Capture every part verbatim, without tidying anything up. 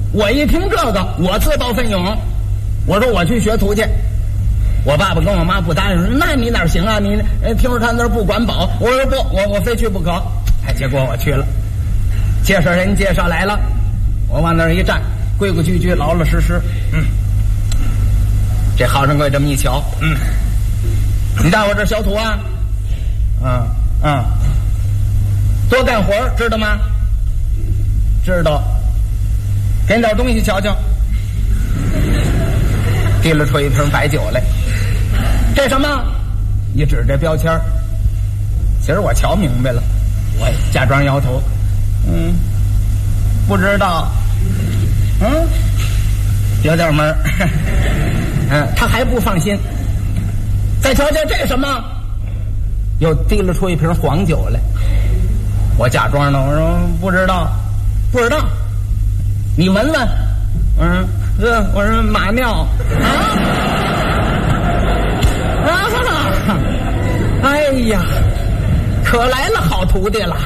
我一听这个，我自报奋勇，我说我去学徒去。我爸爸跟我妈不答应，说那你哪行啊？你听说他那儿不管饱。我说不，我我非去不可。哎，结果我去了，介绍人介绍来了，我往那儿一站，规规矩矩，老老实实。嗯，这好掌柜这么一瞧，嗯，你在我这小徒啊？嗯嗯，多干活知道吗？知道。给你点东西瞧瞧。递了出一瓶白酒来。这什么？一指这标签，其实我瞧明白了，我假装摇头，嗯，不知道，嗯，有点门儿，嗯，他还不放心。再瞧瞧这什么？又递了出一瓶黄酒来。我假装呢，我说不知道，不知道，你闻闻，嗯，这我说马尿啊。啊！哎呀，可来了好徒弟了！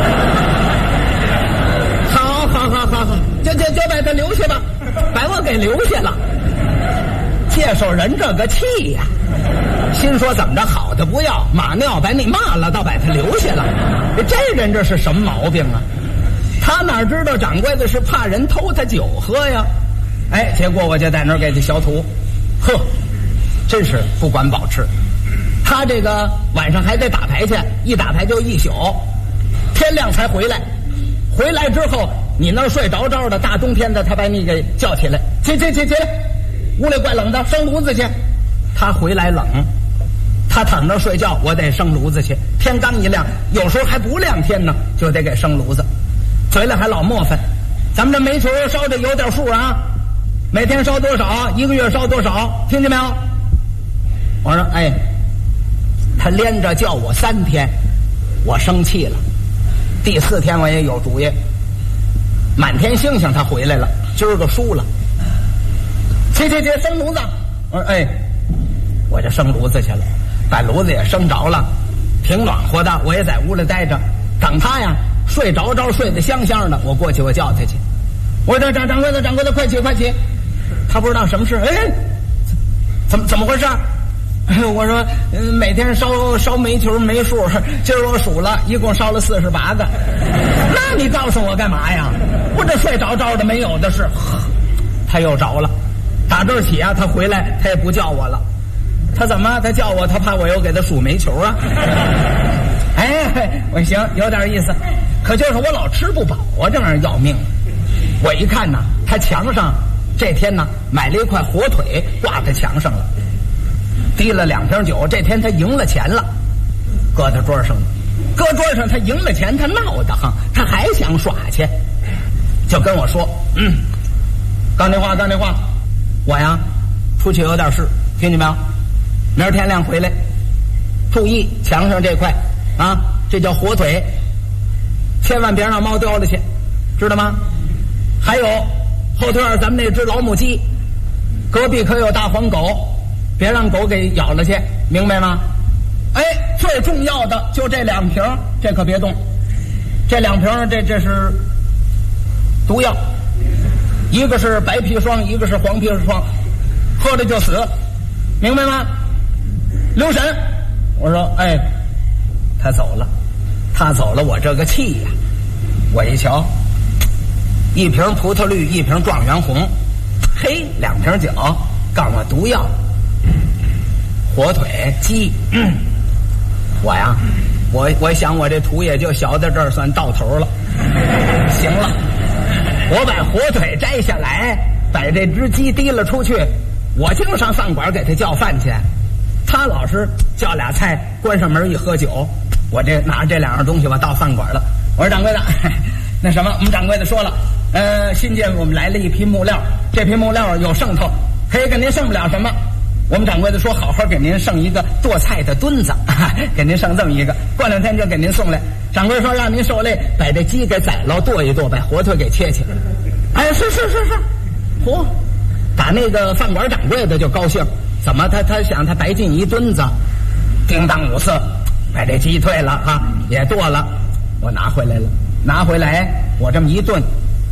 好，好，好，好，好，就就就把他留下吧，把我给留下了。介绍人这个气呀、啊，心说怎么着好的不要，马尿把你骂了，倒把他留下了。这人这是什么毛病啊？他哪知道掌柜的是怕人偷他酒喝呀？哎，结果我就在那儿给他小徒，呵。真是不管饱吃，他这个晚上还得打牌去，一打牌就一宿，天亮才回来。回来之后，你那儿睡着着的，大冬天的，他把你给叫起来，起起起起来，屋里怪冷的，生炉子去。他回来冷，他躺着睡觉，我得生炉子去。天刚一亮，有时候还不亮天呢，就得给生炉子。嘴里还老磨叽，咱们这煤球烧的有点数啊，每天烧多少，一个月烧多少，听见没有？我说哎，他连着叫我三天，我生气了。第四天我也有主意，满天星星他回来了，今儿个输了。去去去，生炉子。我说哎，我就生炉子去了，把炉子也生着了，挺暖和的。我也在屋里待着，等他呀睡着着，睡得香香的。我过去我叫他去，我说掌掌柜的掌柜的快起快起。他不知道什么事，哎，怎么怎么回事？我说，嗯，每天烧烧煤球没数，今儿我数了，一共烧了四十八个。那你告诉我干嘛呀？我这睡着着的没有的是。他又着了，打这儿起啊，他回来他也不叫我了。他怎么？他叫我，他怕我又给他数煤球啊。哎，我行，有点意思。可就是我老吃不饱啊，这玩意儿要命。我一看呢，他墙上这天呢买了一块火腿挂在墙上了。滴了两瓶酒，这天他赢了钱了，搁他桌上，搁桌上他赢了钱，他闹得慌，他还想耍去，就跟我说，嗯，刚那话刚那话，我呀出去有点事，听见没有？明儿天亮回来，注意墙上这块啊，这叫火腿，千万别让猫叼了去，知道吗？还有后腿咱们那只老母鸡，隔壁可有大黄狗，别让狗给咬了去，明白吗？哎，最重要的就这两瓶，这可别动。这两瓶，这这是毒药，一个是白砒霜，一个是黄砒霜，喝了就死，明白吗？留神。我说，哎，他走了，他走了，我这个气呀！我一瞧，一瓶葡萄绿，一瓶状元红，嘿，两瓶酒，告诉我毒药。火腿鸡、嗯，我呀，我我想我这图也就小到这儿算到头了。行了，我把火腿摘下来，把这只鸡提了出去，我净上饭馆给他叫饭去。他老是叫俩菜，关上门一喝酒。我这拿着这两样东西，我到饭馆了。我说掌柜的，那什么，我们掌柜的说了，呃，新建我们来了一批木料，这批木料有剩头，可以给您剩不了什么。我们掌柜的说好好给您剩一个剁菜的墩子，给您剩这么一个，过两天就给您送来。掌柜说让您受累，把这鸡给宰了剁一剁，把火腿给切切。哎，是是是是，嚯！打那个饭馆掌柜的就高兴，怎么他他想他白进一墩子，叮当五四，把这鸡退了哈，也剁了，我拿回来了，拿回来我这么一炖，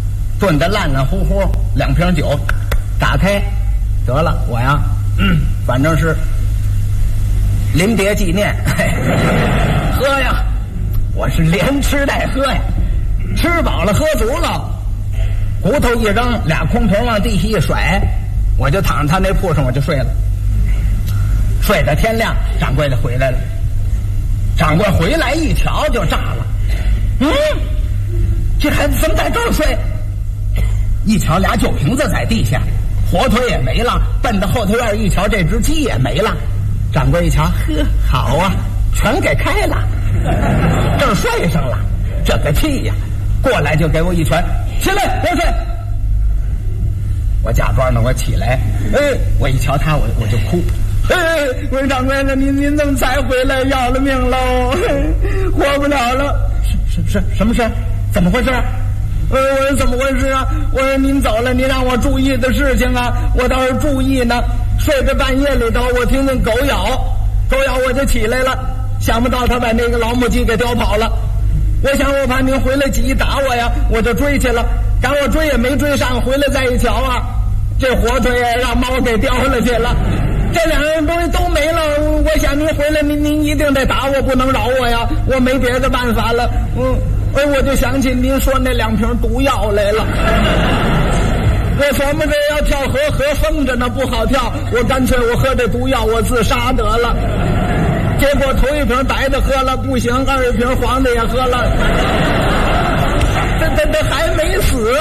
炖得烂烂乎乎，两瓶酒，打开，得了，我呀，嗯，反正是临别纪念，喝呀，我是连吃带喝呀，吃饱了喝足了，骨头一扔，俩空瓶往地下一甩，我就躺他那铺上我就睡了，睡到天亮，掌柜的回来了，掌柜回来一瞧就炸了，嗯，这孩子怎么在这儿睡？一瞧俩酒瓶子在地下，火腿也没了，奔到后头院一瞧，这只鸡也没了。掌柜一瞧，呵，好啊，全给开了，这儿睡上了，这个气呀！过来就给我一拳，起来，别睡。我假装呢，我起来，哎，我一瞧他，我我就哭。哎，我说掌柜的，您您怎么才回来？要了命喽，活不了了。是是是，什么事？怎么回事？呃，我说怎么回事啊？我说您走了，您让我注意的事情啊，我倒是注意呢。睡在半夜里头，我听见狗咬，狗咬我就起来了，想不到他把那个老母鸡给叼跑了。我想我怕您回来急打我呀，我就追去了。赶我追也没追上，回来再一瞧啊，这火腿也让猫给叼了去了。这两样东西都没了，我想您回来，您您一定得打我，不能饶我呀，我没别的办法了。嗯，哎，我就想起您说那两瓶毒药来了。我琢磨着要跳河，河封着呢，不好跳，我干脆我喝这毒药，我自杀得了。结果头一瓶白的喝了不行，二瓶黄的也喝了，这这这还没死。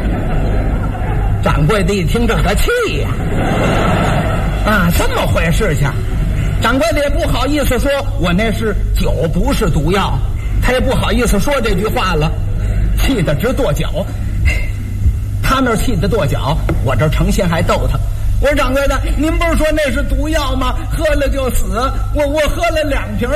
掌柜的一听这个气呀、啊，啊，这么回事情。掌柜的也不好意思说我那是酒，不是毒药，他也不好意思说这句话了，气得直跺脚。他那儿气得跺脚，我这诚心还逗他。我说掌柜的，您不是说那是毒药吗？喝了就死，我我喝了两瓶